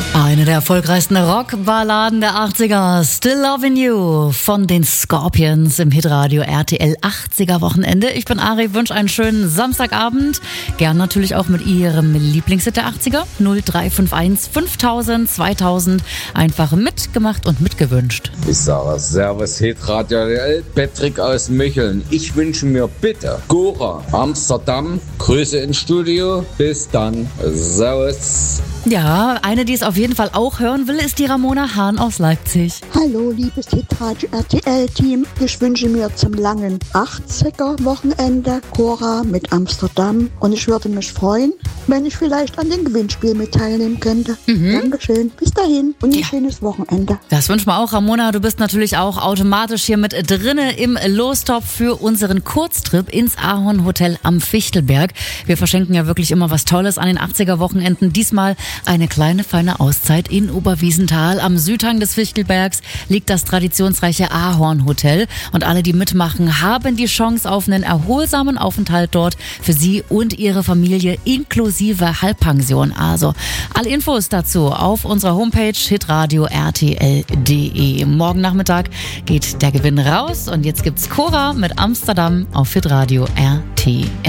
Eine der erfolgreichsten Rockballaden der 80er, Still Lovin' You von den Scorpions im Hitradio RTL 80er Wochenende. Ich bin Ari, wünsche einen schönen Samstagabend. Gern natürlich auch mit Ihrem Lieblingshit der 80er. 0351 5000 2000. Einfach mitgemacht und mitgewünscht. Ich sage Servus Hitradio RTL, Patrick aus Mecheln. Ich wünsche mir bitte Gora, Amsterdam. Grüße ins Studio. Bis dann. Servus. Ja, eine, die es auf jeden Fall auch hören will, ist die Ramona Hahn aus Leipzig. Hallo, liebes Hitradio RTL-Team. Ich wünsche mir zum langen 80er-Wochenende Cora mit Amsterdam. Und ich würde mich freuen, wenn ich vielleicht an dem Gewinnspiel mit teilnehmen könnte. Dankeschön. Bis dahin und ein schönes Wochenende. Das wünschen wir auch, Ramona. Du bist natürlich auch automatisch hier mit drinne im Lostopf für unseren Kurztrip ins Ahornhotel am Fichtelberg. Wir verschenken ja wirklich immer was Tolles an den 80er-Wochenenden. Diesmal eine kleine, feine Auszeit in Oberwiesenthal. Am Südhang des Fichtelbergs liegt das traditionsreiche Ahornhotel. Und alle, die mitmachen, haben die Chance auf einen erholsamen Aufenthalt dort für Sie und Ihre Familie inklusive Halbpension. Also alle Infos dazu auf unserer Homepage hitradio-rtl.de. Morgen Nachmittag geht der Gewinn raus und jetzt gibt's Cora mit Amsterdam auf Hitradio RTL.